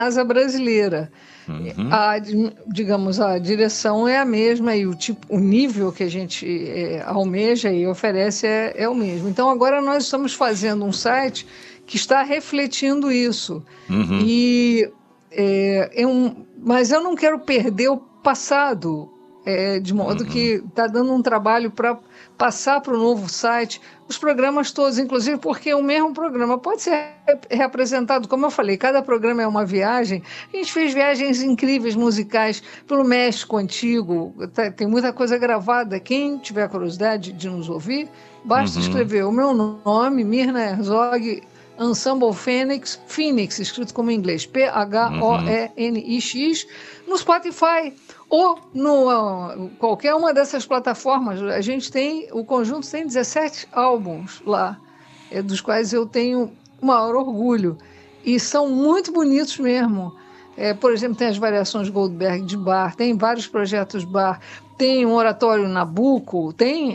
casa brasileira. Digamos, a direção é a mesma e o nível que a gente almeja e oferece é o mesmo. Então, agora nós estamos fazendo um site que está refletindo isso. Mas eu não quero perder o passado, de modo que está dando um trabalho para passar para o novo site os programas todos, inclusive porque o mesmo programa pode ser reapresentado, como eu falei, cada programa é uma viagem. A gente fez viagens incríveis musicais pelo México Antigo, tem muita coisa gravada. Quem tiver curiosidade de nos ouvir, basta escrever o meu nome, Mirna Herzog, Ensemble Phoenix, escrito como em inglês, Phoenix, no Spotify ou no qualquer uma dessas plataformas. O conjunto tem 17 álbuns lá, dos quais eu tenho o maior orgulho, e são muito bonitos mesmo. Por exemplo, tem as variações Goldberg de Bach, tem vários projetos Bach, tem um oratório Nabucco, tem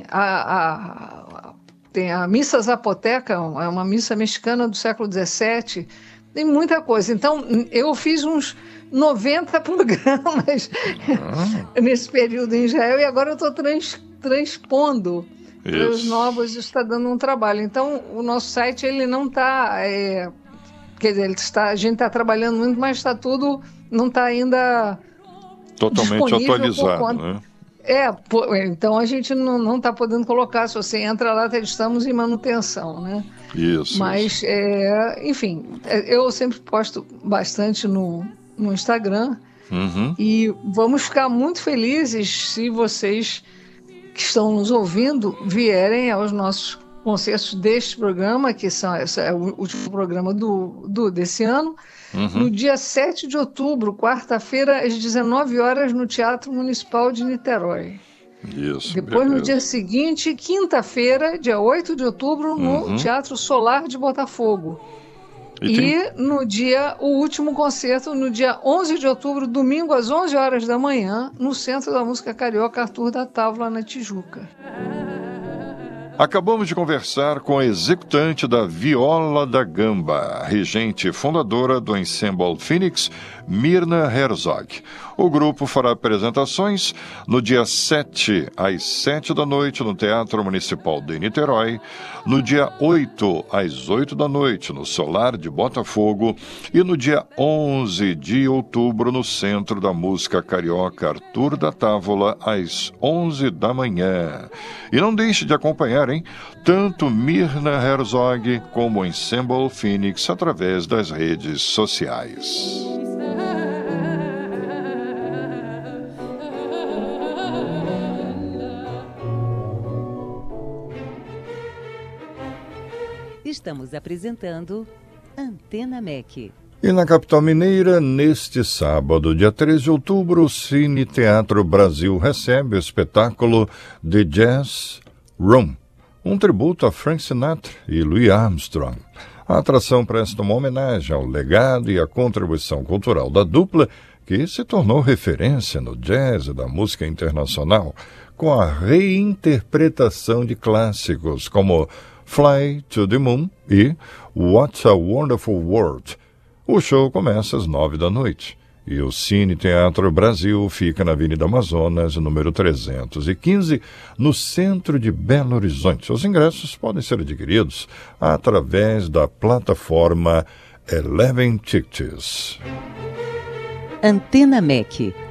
a Missa Zapoteca, é uma missa mexicana do século XVII, tem muita coisa. Então, eu fiz uns 90 programas nesse período em Israel, e agora eu estou transpondo para os novos, está dando um trabalho. Então, o nosso site, ele não está... quer dizer, a gente está trabalhando muito, mas está tudo... não está ainda totalmente atualizado, né? Então a gente não está podendo colocar. Se você entra lá, estamos em manutenção, né? Isso. Mas, enfim, eu sempre posto bastante no Instagram, e vamos ficar muito felizes se vocês que estão nos ouvindo vierem aos nossos concertos deste programa, que esse é o último programa desse ano, no dia 7 de outubro, quarta-feira, às 19 horas, no Teatro Municipal de Niterói. Isso. Depois, no dia seguinte, quinta-feira, dia 8 de outubro, no Teatro Solar de Botafogo. E o último concerto, no dia 11 de outubro, domingo, às 11 horas da manhã, no Centro da Música Carioca Arthur da Távola, na Tijuca. Acabamos de conversar com a executante da Viola da Gamba, regente fundadora do Ensemble Phoenix, Mirna Herzog. O grupo fará apresentações no dia 7, às 7 da noite, no Teatro Municipal de Niterói, no dia 8, às 8 da noite, no Solar de Botafogo, e no dia 11 de outubro, no Centro da Música Carioca Arthur da Távola, às 11 da manhã. E não deixe de acompanhar, tanto Mirna Herzog como o Ensemble Phoenix através das redes sociais. Estamos apresentando Antena MEC. E na capital mineira, neste sábado, dia 13 de outubro, o Cine Teatro Brasil recebe o espetáculo The Jazz Room, um tributo a Frank Sinatra e Louis Armstrong. A atração presta uma homenagem ao legado e à contribuição cultural da dupla, que se tornou referência no jazz e da música internacional, com a reinterpretação de clássicos como Fly to the Moon e What a Wonderful World. O show começa às 9 da noite. E o Cine Teatro Brasil fica na Avenida Amazonas, número 315, no centro de Belo Horizonte. Os ingressos podem ser adquiridos através da plataforma Eleven Tickets. Antena MEC.